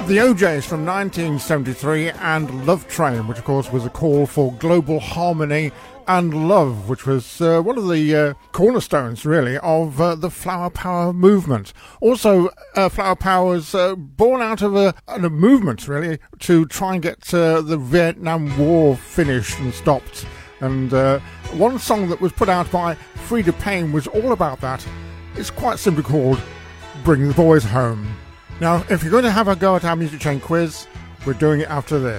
The O'Jays from 1973 and Love Train, which of course was a call for global harmony and love, which was one of the cornerstones really of the Flower Power movement. Also, Flower Power was born out of a movement really to try and get the Vietnam War finished and stopped. And one song that was put out by Freda Payne was all about that. It's quite simply called Bring the Boys Home. Now, if you're going to have a go at our Music Chain quiz, we're doing it after this.